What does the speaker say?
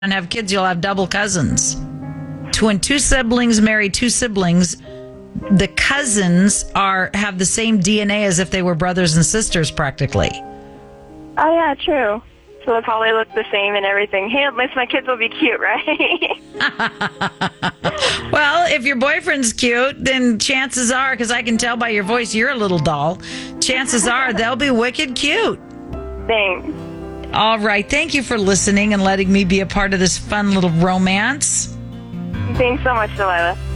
and have kids, you'll have double cousins. When two siblings marry two siblings, the cousins have the same DNA as if they were brothers and sisters practically. Oh, yeah, true. So they'll probably look the same and everything. Hey, at least my kids will be cute, right? Well, if your boyfriend's cute, then chances are, because I can tell by your voice you're a little doll, chances are they'll be wicked cute. Thanks. All right. Thank you for listening and letting me be a part of this fun little romance. Thanks so much, Delilah.